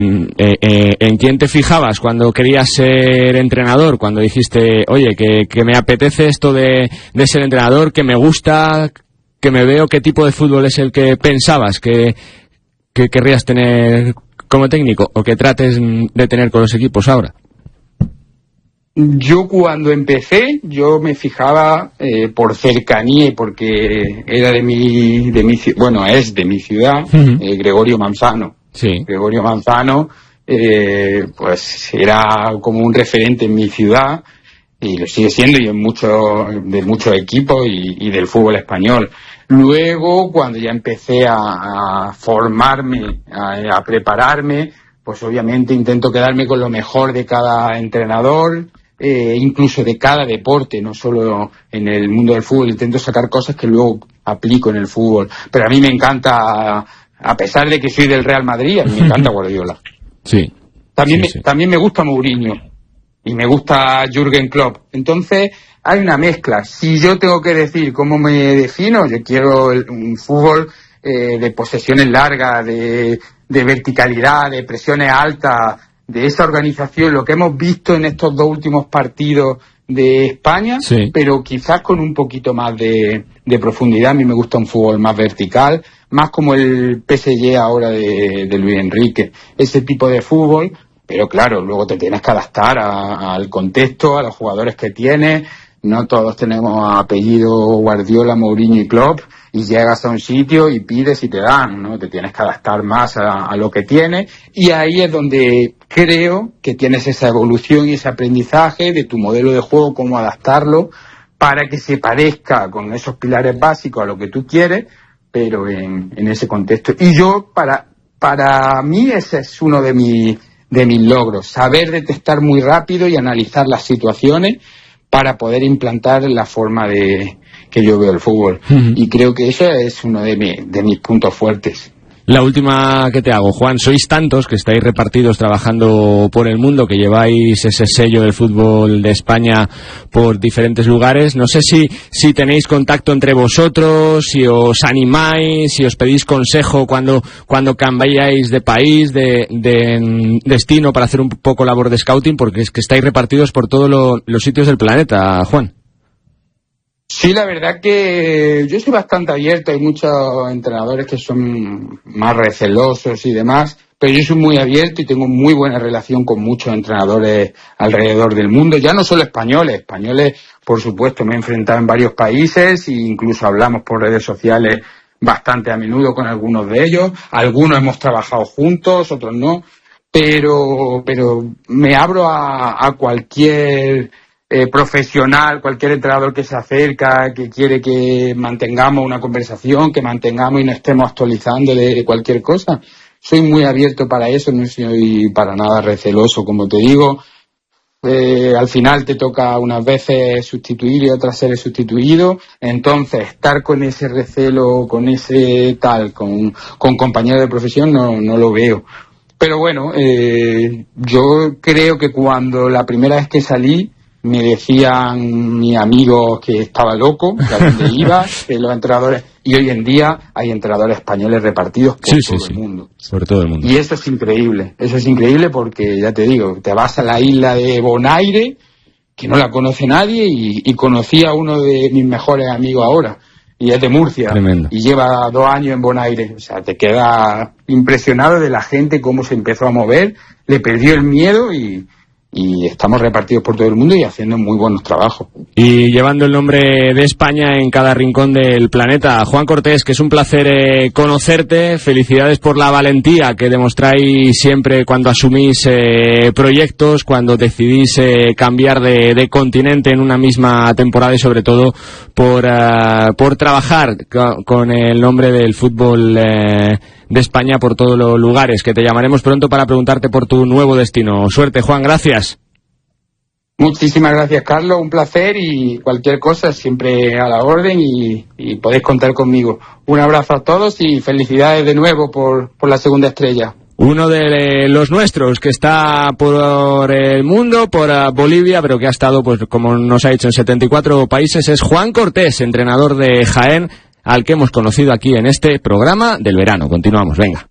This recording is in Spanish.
¿En quién te fijabas cuando querías ser entrenador? Cuando dijiste, oye, que me apetece esto de ser entrenador, que me gusta, que me veo, ¿qué tipo de fútbol es el que pensabas que querrías tener como técnico o que trates de tener con los equipos ahora? Yo cuando empecé, yo me fijaba por cercanía y porque era es de mi ciudad, Gregorio Manzano. Sí. Gregorio Manzano, pues era como un referente en mi ciudad y lo sigue siendo y en muchos equipos y del fútbol español. Luego, cuando ya empecé a formarme, a prepararme, pues obviamente intento quedarme con lo mejor de cada entrenador, incluso de cada deporte, no solo en el mundo del fútbol. Intento sacar cosas que luego aplico en el fútbol. Pero a mí me encanta, a pesar de que soy del Real Madrid, a mí me encanta Guardiola. Sí. También me gusta Mourinho y me gusta Jürgen Klopp. Entonces hay una mezcla. Si yo tengo que decir cómo me defino, yo quiero un fútbol de posesiones largas, de verticalidad, de presiones altas, de esa organización, lo que hemos visto en estos 2 últimos partidos de España, sí, pero quizás con un poquito más de profundidad. A mí me gusta un fútbol más vertical, más como el PSG ahora de Luis Enrique, ese tipo de fútbol, pero claro, luego te tienes que adaptar al contexto, a los jugadores que tienes. No todos tenemos apellido Guardiola, Mourinho y Klopp, y llegas a un sitio y pides y te dan, ¿no? Te tienes que adaptar más a lo que tienes, y ahí es donde creo que tienes esa evolución y ese aprendizaje de tu modelo de juego, cómo adaptarlo para que se parezca con esos pilares básicos a lo que tú quieres, pero en ese contexto. Y yo, para mí, ese es uno de mis logros, saber detectar muy rápido y analizar las situaciones para poder implantar la forma que yo veo el fútbol. Y creo que eso es uno de mis puntos fuertes. La última que te hago, Juan, sois tantos que estáis repartidos trabajando por el mundo, que lleváis ese sello del fútbol de España por diferentes lugares. No sé si tenéis contacto entre vosotros, si os animáis, si os pedís consejo cuando cambiáis de país, de destino, para hacer un poco labor de scouting, porque es que estáis repartidos por todos los sitios del planeta, Juan. Sí, la verdad que yo soy bastante abierto. Hay muchos entrenadores que son más recelosos y demás, pero yo soy muy abierto y tengo muy buena relación con muchos entrenadores alrededor del mundo, ya no solo españoles, por supuesto, me he enfrentado en varios países e incluso hablamos por redes sociales bastante a menudo con algunos de ellos. Algunos hemos trabajado juntos, otros no, pero me abro a cualquier profesional, cualquier entrenador que se acerca, que quiere que mantengamos una conversación, que mantengamos y no estemos actualizando de cualquier cosa. Soy muy abierto para eso, no soy para nada receloso, como te digo. Al final te toca unas veces sustituir y otras ser sustituido, entonces estar con ese recelo, con ese tal, con compañeros de profesión no lo veo. Pero bueno, yo creo que cuando la primera vez que salí me decían mis amigos que estaba loco, que a dónde iba, que los entrenadores, y hoy en día hay entrenadores españoles repartidos por todo el mundo. Por todo el mundo. Y eso es increíble porque, ya te digo, te vas a la isla de Bonaire, que no la conoce nadie, y conocí a uno de mis mejores amigos ahora, y es de Murcia. Tremendo. Y lleva 2 años en Bonaire. O sea, te queda impresionado de la gente, cómo se empezó a mover, le perdió el miedo y estamos repartidos por todo el mundo y haciendo muy buenos trabajos. Y llevando el nombre de España en cada rincón del planeta. Juan Cortés, que es un placer conocerte. Felicidades por la valentía que demostráis siempre cuando asumís proyectos, cuando decidís cambiar de continente en una misma temporada, y sobre todo por trabajar con el nombre del fútbol de España por todos los lugares, que te llamaremos pronto para preguntarte por tu nuevo destino. Suerte, Juan, gracias. Muchísimas gracias, Carlos, un placer, y cualquier cosa siempre a la orden y podéis contar conmigo. Un abrazo a todos y felicidades de nuevo por la segunda estrella. Uno de los nuestros que está por el mundo, por Bolivia, pero que ha estado, pues como nos ha dicho, en 74 países, es Juan Cortés, entrenador de Jaén, al que hemos conocido aquí en este programa del verano. Continuamos, venga.